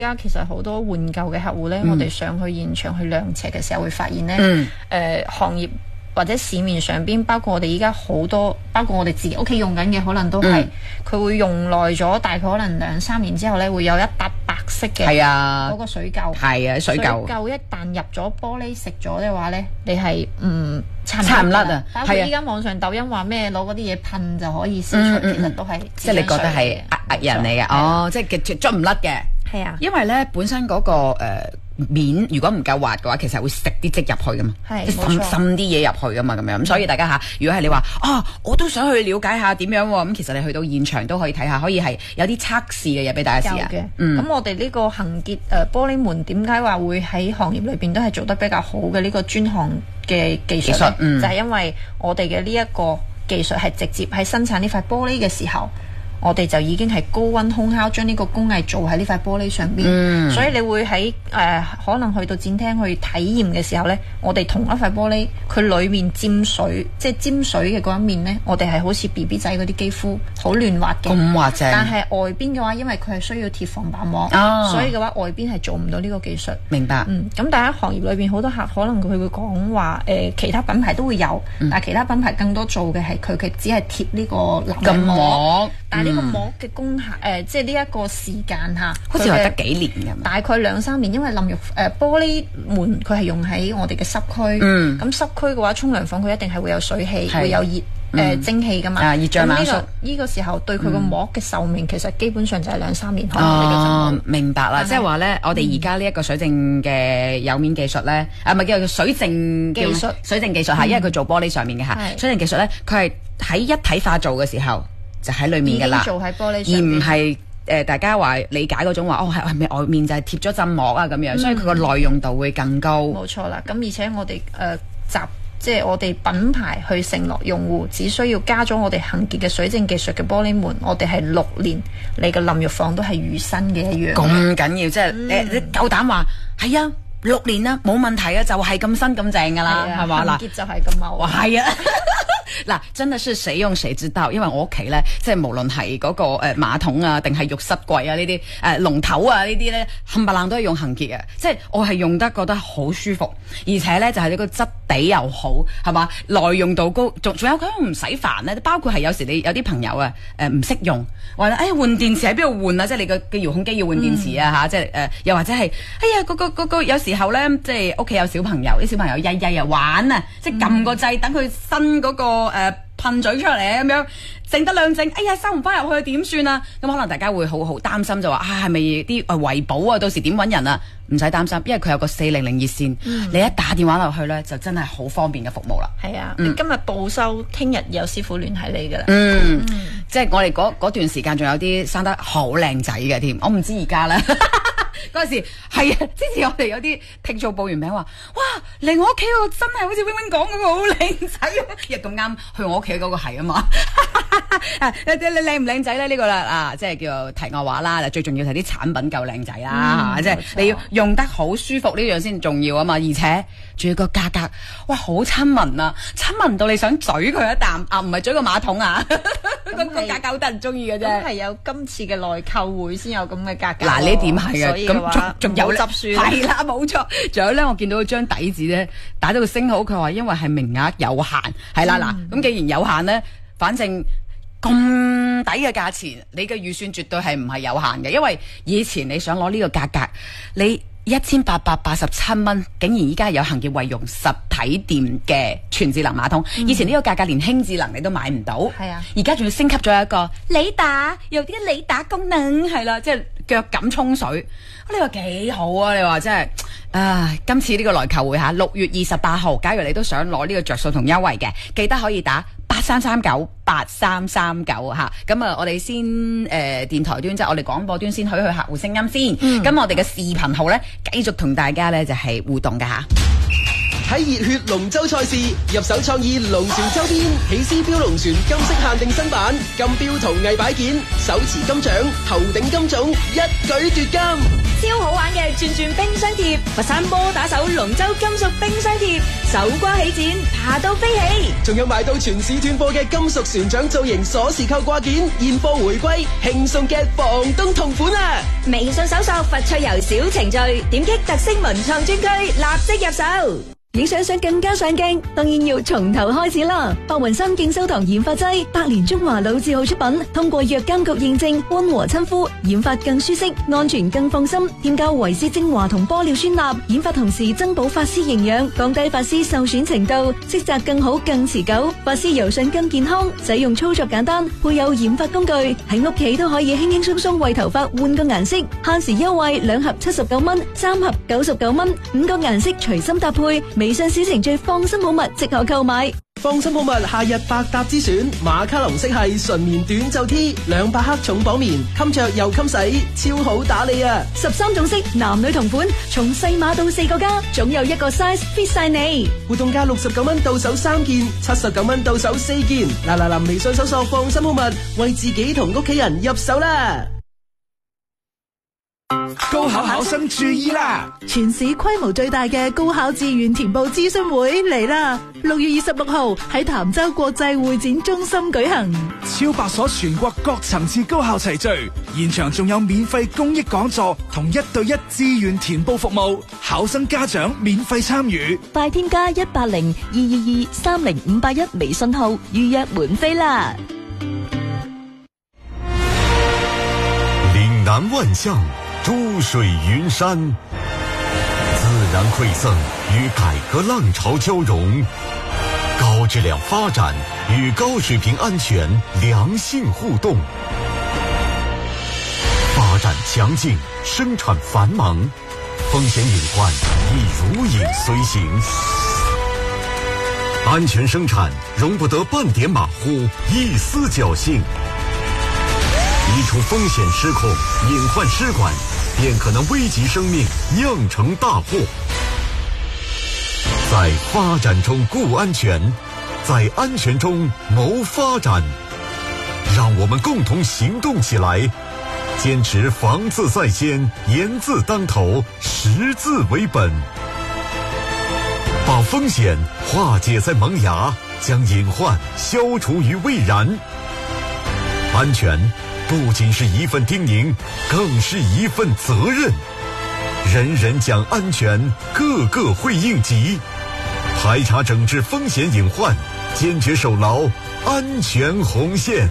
而家其實好多換舊嘅客戶咧，我哋上去現場去量尺嘅時候會發現咧，行業或者市面上邊，包括我哋依家好多，包括我哋自己屋企用緊嘅，可能都係佢會用耐咗，大概可能2-3年之後咧，會有一笪白色嘅嗰個水垢。 係啊，水垢一旦入咗玻璃食咗嘅話咧，你係擦唔甩啊！包括依家網上抖音話咩攞嗰啲嘢噴就可以消除，其實都係即係你覺得係呃人嚟嘅，哦，即係捽唔甩嘅。 係啊， 因為咧本身嗰個面如果唔夠滑嘅話，其實會食啲汁入去噶嘛，即係滲啲嘢入去噶嘛咁樣。咁所以大家如果係你話我都想去了解下點樣喎，咁其實你去到現場都可以睇下，可以係有啲測試嘅嘢俾大家試下。 咁我哋呢個恒傑玻璃門點解話會喺行業裏邊都係做得比較好嘅呢個專項嘅技術就係因為我哋嘅呢一個技術係直接喺生產呢塊玻璃嘅時候，我哋就已經係高溫烘烤將呢個工藝做喺呢塊玻璃上邊，所以你會喺可能去到展廳去體驗嘅時候呢，我哋同一塊玻璃佢裏面沾水，即係沾水嘅嗰一面呢，我哋係好似 BB 仔嗰啲肌膚好嫩滑嘅， 咁滑正。 但係外邊嘅話，因為佢係需要貼防彈膜，所以嘅話外邊係做唔到呢個技術。 明白。 咁但係行業裏邊好多客可能佢會講話其他品牌都會有，但係其他品牌更多做嘅係佢只係貼呢個藍膜，但係呢個膜嘅功效即係呢一個時間好似話得幾年㗎， 大概2-3年，因為淋浴玻璃門佢係用喺我哋嘅濕區，咁濕區嘅話沖涼房佢一定係會有水氣，會有熱蒸氣㗎嘛， 熱脹冷縮。 呢個時候對佢個膜嘅壽命其實基本上就係2-3年。 明白啦，即係話咧，我哋而家呢一個水淨嘅釉面技術咧，唔係叫做水淨技術，水淨技術因為佢做玻璃上面嘅水淨技術咧，佢係喺一體化做嘅時候就喺裏面㗎啦， 做喺玻璃上， 而唔係大家話理解嗰種話係咪外面就係貼咗浸膜啊咁樣，所以佢個耐用度會更高。 冇錯啦，咁而且我哋即係我哋品牌去承諾用戶，只需要加咗我哋恒傑嘅水淨技術嘅玻璃門，我哋係6年，你嘅淋浴房都係如新嘅一樣。 咁緊要，即係你夠膽話係啊，6年啦，冇問題啊，就係咁新咁正噶啦，係嘛？ 恒傑就係咁茂。 係啊。嗱，真係是誰用誰知道，因為我屋企咧，即係無論係嗰個馬桶啊，定係浴室櫃啊呢啲龍頭啊呢啲咧，冚唪唥都係用恒傑嘅，即係我係用得覺得好舒服，而且咧就係呢個質地又好，係嘛，耐用度高，仲有佢唔使煩咧，包括係有時你有啲朋友唔識用，或者換電池喺邊度換啊，即係你嘅遙控機要換電池啊即係又或者係嗰個有時候咧，即係屋企有小朋友，啲小朋友曳玩啊，即係撳個掣等佢伸嗰個噴嘴出嚟咁樣，整得兩整，收唔翻入去點算啊？咁可能大家會好擔心就話係咪啲維保啊？到時點揾人啊？唔使擔心，因為佢有個400熱線，你一打電話落去咧，就真係好方便嘅服務啦。 係啊，你今日報收，聽日有師傅聯繫你噶啦。 即係我哋嗰段時間仲有啲生得好靚仔嘅添，我唔知而家啦。嗰陣時係啊，之前我哋有啲聽眾報完名話，哇嚟我屋企嗰個真係好似 Wing Wing 講嗰個好靚仔，因為咁啱去我屋企嗰個係啊嘛。你靚唔靚仔咧？呢個啦即係叫做題外話啦。最重要係啲產品夠靚仔啦，即係你要用得好舒服呢樣先重要啊嘛。而且仲要個價格，哇好親民啊，親民到你想咀佢一啖啊，唔係咀個馬桶啊。個價格好得人中意嘅啫。 咁係有今次嘅內購會先有咁嘅價格。 嗱呢點係嘅，咁仲有執算係啦，冇錯。仲有咧，我見到張底子咧打咗個星號，佢話因為係名額有限，係啦嗱。咁既然有限咧，反正咁抵嘅價錢，你嘅預算絕對係唔係有限嘅。因為以前你想攞呢個價格，你1887蚊，竟然依家有恒傑惠用實體店嘅全智能馬桶。以前呢個價格連輕智能你都買唔到，係啊，而家仲要升級咗一個你打，有啲你打功能，係啦，即係腳感沖水。你話幾好啊？你話真係今次呢個來購會下6月28號，假如你都想攞呢個着數同優惠嘅，記得可以打83398339吓。咁我哋先電台端即係我哋廣播端先許去客戶聲音先。咁我哋嘅視頻號咧，繼續同大家咧就係互動㗎吓。 喺熱血龍舟賽事，入手創意龍船周邊，起司標龍船金色限定新版，金標陶藝擺件，手持金獎，頭頂金種，一舉奪金。 超超好玩嘅轉轉冰箱貼，佛山摩打手龍舟金屬冰箱貼，手瓜起剪，爬到飛起。 仲有買到全市斷貨嘅金屬船長造型鎖匙扣掛件，現貨回歸，輕鬆嘅房東同款啊！ 微信搜索佛趣遊小程序，點擊特色文創專區，立即入手。影相想更加上鏡，當然要從頭開始啦！白雲山敬修堂染髮劑，百年中華老字號出品，通過藥監局認證，溫和親膚，染髮更舒適，安全更放心。添加維 C 精華同玻尿酸鈉，染髮同時增補髮絲營養，降低髮絲受損程度，色澤更好更持久，髮絲柔順更健康。使用操作簡單，配有染髮工具，喺屋企都可以輕輕鬆鬆為頭髮換個顏色。限時優惠，2盒79蚊，3盒99蚊，5個顏色隨心搭配。微信小程序放心好物即可購買。 放心好物夏日百搭之選，馬卡龍色系純棉短袖 T， 200克重綁棉，襟着又襟洗，超好打理啊！13 種色，男女同款，從細碼到4個加，總有一個 size fit 晒你。 活動價69蚊到手3件，79蚊到手4件。嗱，微信搜索放心好物，為自己同屋企人入手啦！ 高考考生注意啦！ 全市規模最大嘅高考志願填報諮詢會嚟啦！6月26號喺潭州國際會展中心舉行， 超百所全國各層次高校齊聚，現場仲有免費公益講座同1對1志願填報服務，考生家長免費參與。 快添加180-222-30581微信號預約門飛啦！ 嶺南萬象，珠水雲山，自然饋贈與改革浪潮交融，高質量發展與高水平安全良性互動，發展強勁，生產繁忙，風險隱患亦如影隨形，安全生產容不得半點馬虎，一絲僥倖，一處風險失控，隱患失管，便可能危及生命，釀成大禍。在發展中顧安全，在安全中謀發展，讓我們共同行動起來，堅持防字在先，嚴字當頭，識字為本，把風險化解在萌芽，將隱患消除於未然。安全不僅是一份叮嚀，更是一份責任。人人講安全，個個會應急。排查整治風險隱患，堅決守牢安全紅線。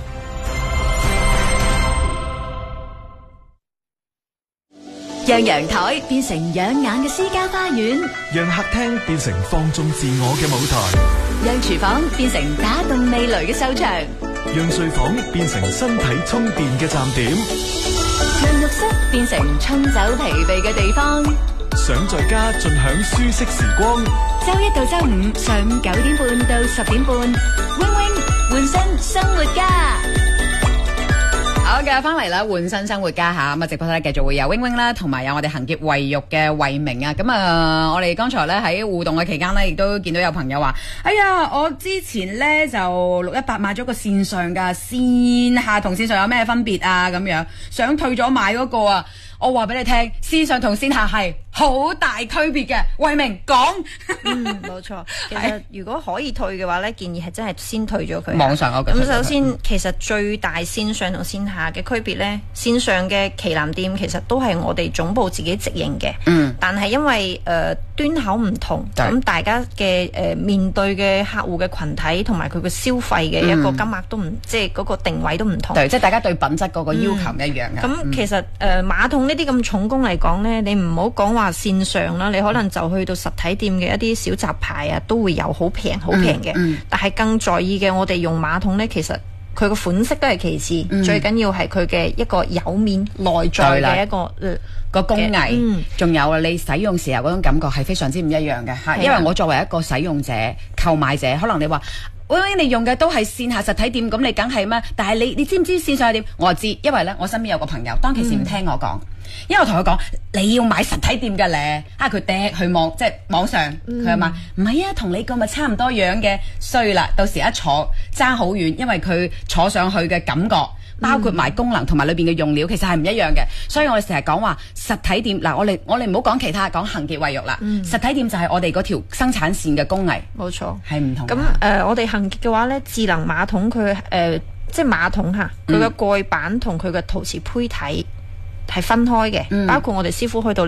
讓陽台變成養眼嘅私家花園， 讓客廳變成放縱自我嘅舞台， 讓廚房變成打動味蕾嘅秀場， 讓睡房變成身體充電嘅站點， 讓浴室變成沖走疲憊嘅地方。 想在家盡享舒適時光， 周一到周五上午9點半到10點半，Wing Wing 換身生活家。 好嘅，翻嚟啦，換身生活家吓，咁啊直播室咧繼續會有 Wing Wing 啦，同埋有我哋恆傑衛浴嘅衛明啊，咁啊我哋剛才咧喺互動嘅期間咧，亦都見到有朋友話，哎呀，我之前咧就618買咗個線上噶，線下同線上有咩分別啊？咁樣想退咗買嗰個啊。我話俾你聽，線上同線下係好大區別嘅。衛明講， 冇錯。其實如果可以退嘅話咧，建議係真係先退咗佢。 網上咁首先，其實最大線上同線下嘅區別咧，線上嘅旗艦店其實都係我哋總部自己直營嘅。但係因為端口唔同，咁大家嘅面對嘅客戶嘅群體同埋佢嘅消費嘅一個金額都唔，即係嗰個定位都唔同。 對，即係大家對品質嗰個要求唔一樣嘅。 咁其實馬桶呢啲咁重工嚟講呢，你唔好講話線上啦，你可能就去到實體店嘅一啲小雜牌啊，都會有好平嘅。但係更在意嘅，我哋用馬桶呢，其實佢個款式都係其次，最緊要係佢嘅一個有面內在嘅一個工藝，仲有你使用時候嗰種感覺係非常之唔一樣嘅嚇。因為我作為一個使用者、購買者，可能你話，你用嘅都係線下實體店，咁你梗係咩？但係你知唔知線上係點？我就知，因為咧我身邊有個朋友，當其時唔聽我講。因為我同佢講你要買實體店嘅咧，佢趯去網即係網上，佢話唔係啊，同你個咪差唔多樣嘅，衰啦，到時一坐爭好遠，因為佢坐上去嘅感覺包括埋功能同埋裏邊嘅用料，其實係唔一樣嘅。所以我哋成日講話實體店嗱，我哋唔好講其他，講恒潔衛浴啦。實體店就係我哋嗰條生產線嘅工藝， 冇錯， 係唔同。 咁我哋恒潔嘅話咧，智能馬桶佢即係馬桶嚇，佢嘅蓋板同佢嘅陶瓷胚體係分開嘅，包括我哋師傅去到